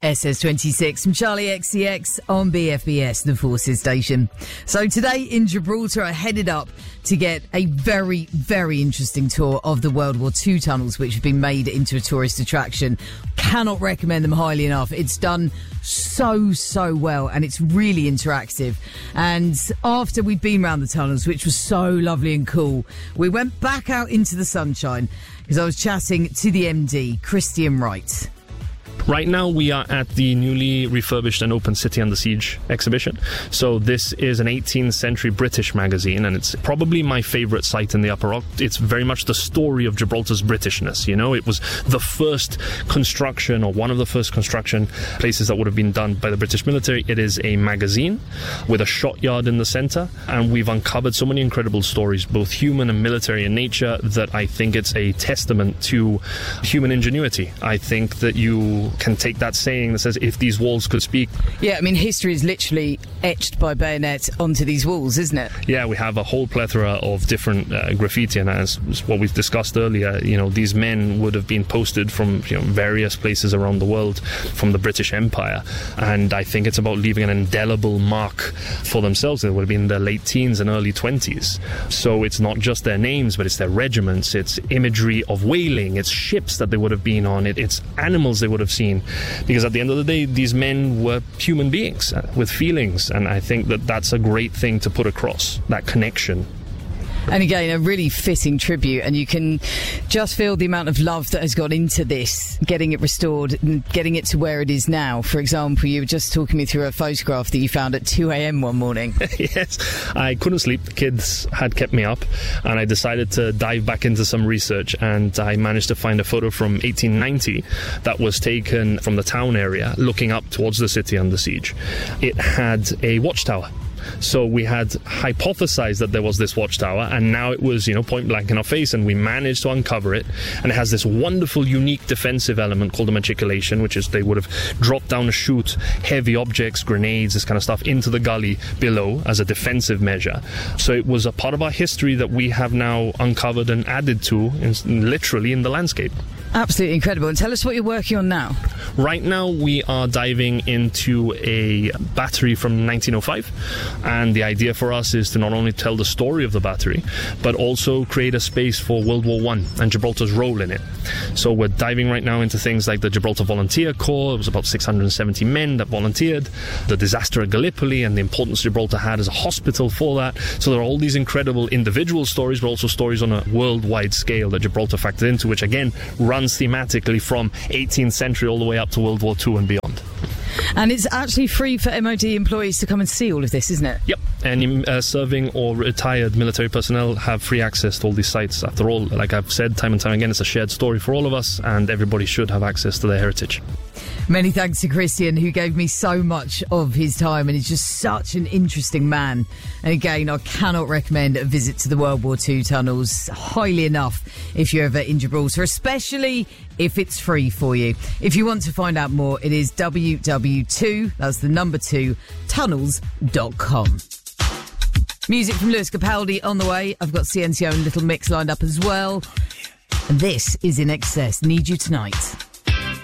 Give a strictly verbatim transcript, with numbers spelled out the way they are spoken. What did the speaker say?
S S twenty-six from Charlie X C X on B F B S, the Forces station. So today in Gibraltar, I headed up to get a very, very interesting tour of the World War Two tunnels, which have been made into a tourist attraction. Cannot recommend them highly enough. It's done so, so well, and it's really interactive. And after we'd been around the tunnels, which was so lovely and cool, we went back out into the sunshine because I was chatting to the M D, Christian Wright. Right now, we are at the newly refurbished and open City Under Siege exhibition. So this is an eighteenth century British magazine, and it's probably my favourite site in the Upper Rock. It's very much the story of Gibraltar's Britishness, you know? It was the first construction, or one of the first construction places that would have been done by the British military. It is a magazine with a shot yard in the centre, and we've uncovered so many incredible stories, both human and military in nature, that I think it's a testament to human ingenuity. I think that you can take that saying that says, if these walls could speak. Yeah, I mean, history is literally etched by bayonet onto these walls, isn't it? Yeah, we have a whole plethora of different uh, graffiti, and as what we've discussed earlier, you know, these men would have been posted from, you know, various places around the world, from the British Empire, and I think it's about leaving an indelible mark for themselves. It would have been in their late teens and early twenties. So it's not just their names, but it's their regiments, it's imagery of whaling, it's ships that they would have been on, it, it's animals they would have seen. Because at the end of the day, these men were human beings uh, with feelings, and I think that that's a great thing to put across, that connection. And again, a really fitting tribute, and you can just feel the amount of love that has gone into this, getting it restored and getting it to where it is now. For example, you were just talking me through a photograph that you found at two a.m. one morning. Yes, I couldn't sleep. The kids had kept me up, and I decided to dive back into some research, and I managed to find a photo from eighteen ninety that was taken from the town area looking up towards the City Under Siege. It had a watchtower. So we had hypothesized that there was this watchtower, and now it was, you know, point blank in our face, and we managed to uncover it. And it has this wonderful, unique defensive element called a matriculation, which is they would have dropped down to shoot heavy objects, grenades, this kind of stuff, into the gully below as a defensive measure. So it was a part of our history that we have now uncovered and added to, in, literally, in the landscape. Absolutely incredible. And tell us what you're working on now. Right now we are diving into a battery from nineteen oh five, and the idea for us is to not only tell the story of the battery, but also create a space for World War One and Gibraltar's role in it. So we're diving right now into things like the Gibraltar Volunteer Corps. It was about six hundred seventy men that volunteered, the disaster at Gallipoli and the importance Gibraltar had as a hospital for that. So there are all these incredible individual stories, but also stories on a worldwide scale that Gibraltar factored into, which again runs thematically from eighteenth century all the way up to World War Two and beyond. And it's actually free for M O D employees to come and see all of this, isn't it? Yep. Any uh, serving or retired military personnel have free access to all these sites. After all, like I've said time and time again, it's a shared story for all of us, and everybody should have access to their heritage. Many thanks to Christian, who gave me so much of his time, and he's just such an interesting man. And again, I cannot recommend a visit to the World War Two tunnels highly enough if you're ever in Gibraltar, especially if it's free for you. If you want to find out more, it is w w two, that's the number two, tunnels dot com. Music from Lewis Capaldi on the way. I've got C N C O and Little Mix lined up as well. And this is In Excess. Need You Tonight.